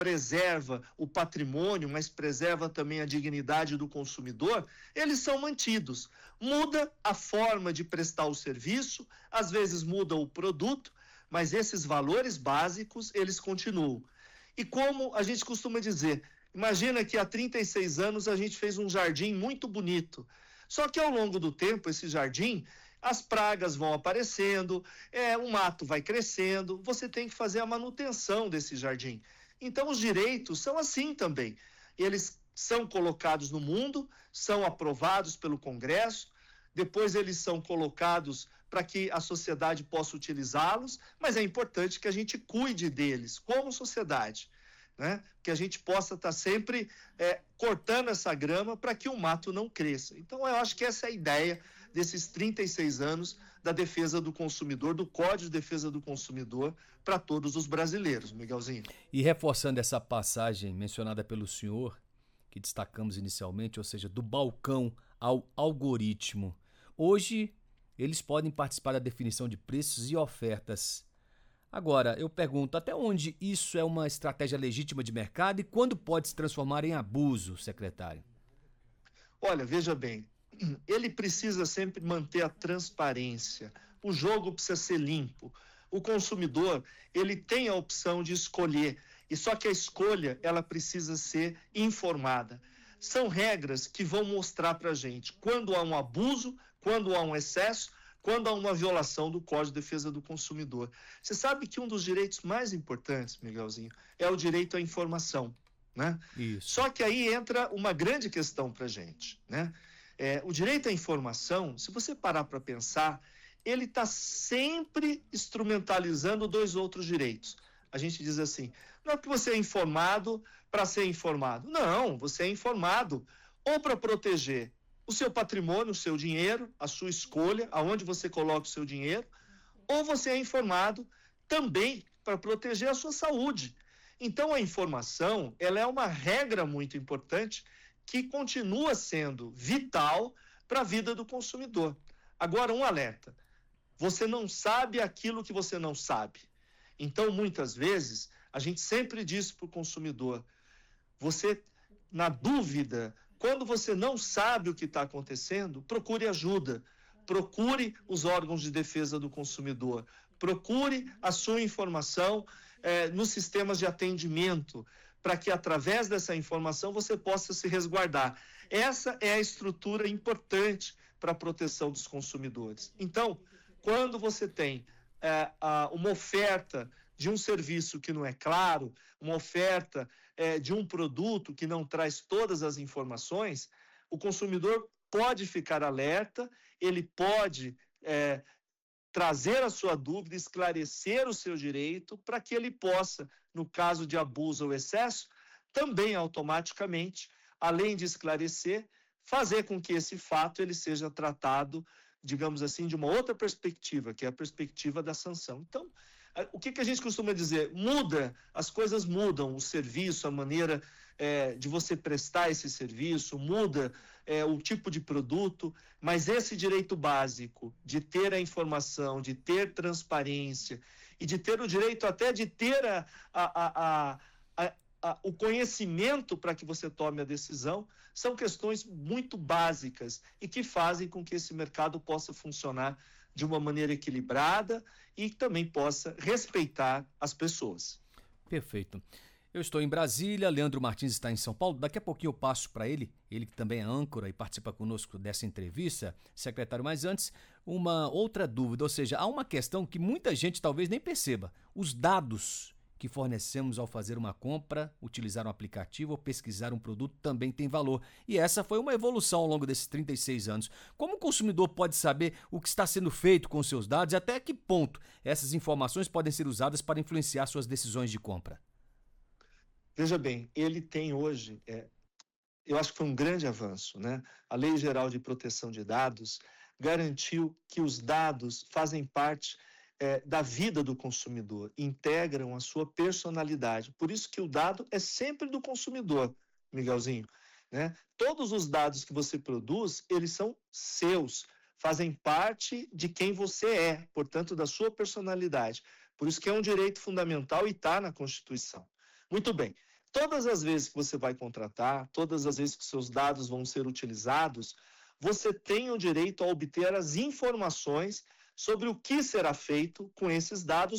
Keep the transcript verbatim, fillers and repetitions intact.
preserva o patrimônio, mas preserva também a dignidade do consumidor, eles são mantidos. Muda a forma de prestar o serviço, às vezes muda o produto, mas esses valores básicos, eles continuam. E como a gente costuma dizer, imagina que há trinta e seis anos a gente fez um jardim muito bonito. Só que ao longo do tempo, esse jardim, as pragas vão aparecendo, é, o mato vai crescendo, você tem que fazer a manutenção desse jardim. Então, os direitos são assim também. Eles são colocados no mundo, são aprovados pelo Congresso, depois eles são colocados para que a sociedade possa utilizá-los, mas é importante que a gente cuide deles como sociedade, né? Que a gente possa estar sempre é, cortando essa grama para que o mato não cresça. Então, eu acho que essa é a ideia desses trinta e seis anos da defesa do consumidor, do Código de Defesa do Consumidor para todos os brasileiros, Miguelzinho. E reforçando essa passagem mencionada pelo senhor, que destacamos inicialmente, ou seja, do balcão ao algoritmo, hoje eles podem participar da definição de preços e ofertas. Agora, eu pergunto, até onde isso é uma estratégia legítima de mercado e quando pode se transformar em abuso, secretário? Olha, veja bem, ele precisa sempre manter a transparência, o jogo precisa ser limpo. O consumidor, ele tem a opção de escolher, e só que a escolha, ela precisa ser informada. São regras que vão mostrar para a gente quando há um abuso, quando há um excesso, quando há uma violação do Código de Defesa do Consumidor. Você sabe que um dos direitos mais importantes, Miguelzinho, é o direito à informação, né? Isso. Só que aí entra uma grande questão para a gente, né? É, o direito à informação, se você parar para pensar, ele está sempre instrumentalizando dois outros direitos. A gente diz assim, não é que você é informado para ser informado. Não, você é informado ou para proteger o seu patrimônio, o seu dinheiro, a sua escolha, aonde você coloca o seu dinheiro, ou você é informado também para proteger a sua saúde. Então, a informação, ela é uma regra muito importante que continua sendo vital para a vida do consumidor. Agora, um alerta. Você não sabe aquilo que você não sabe. Então, muitas vezes, a gente sempre diz para o consumidor, você, na dúvida, quando você não sabe o que está acontecendo, procure ajuda. Procure os órgãos de defesa do consumidor. Procure a sua informação eh, nos sistemas de atendimento, para que, através dessa informação, você possa se resguardar. Essa é a estrutura importante para a proteção dos consumidores. Então, quando você tem é, a, uma oferta de um serviço que não é claro, uma oferta é, de um produto que não traz todas as informações, o consumidor pode ficar alerta, ele pode é, trazer a sua dúvida, esclarecer o seu direito, para que ele possa, no caso de abuso ou excesso, também automaticamente, além de esclarecer, fazer com que esse fato ele seja tratado, digamos assim, de uma outra perspectiva, que é a perspectiva da sanção. Então, o que, que a gente costuma dizer? Muda, as coisas mudam, o serviço, a maneira é, de você prestar esse serviço, muda é, o tipo de produto, mas esse direito básico de ter a informação, de ter transparência e de ter o direito até de ter a, a, a, a, a, o conhecimento para que você tome a decisão, são questões muito básicas e que fazem com que esse mercado possa funcionar de uma maneira equilibrada e também possa respeitar as pessoas. Perfeito. Eu estou em Brasília, Leandro Martins está em São Paulo. Daqui a pouquinho eu passo para ele, ele que também é âncora e participa conosco dessa entrevista, secretário. Mas antes, uma outra dúvida, ou seja, há uma questão que muita gente talvez nem perceba. Os dados que fornecemos ao fazer uma compra, utilizar um aplicativo ou pesquisar um produto também tem valor. E essa foi uma evolução ao longo desses trinta e seis anos. Como o consumidor pode saber o que está sendo feito com seus dados e até que ponto essas informações podem ser usadas para influenciar suas decisões de compra? Veja bem, ele tem hoje, é, eu acho que foi um grande avanço, né? A Lei Geral de Proteção de Dados garantiu que os dados fazem parte É, da vida do consumidor, integram a sua personalidade. Por isso que o dado é sempre do consumidor, Miguelzinho, né? Todos os dados que você produz, eles são seus, fazem parte de quem você é, portanto, da sua personalidade. Por isso que é um direito fundamental e está na Constituição. Muito bem, todas as vezes que você vai contratar, todas as vezes que seus dados vão ser utilizados, você tem o direito a obter as informações sobre o que será feito com esses dados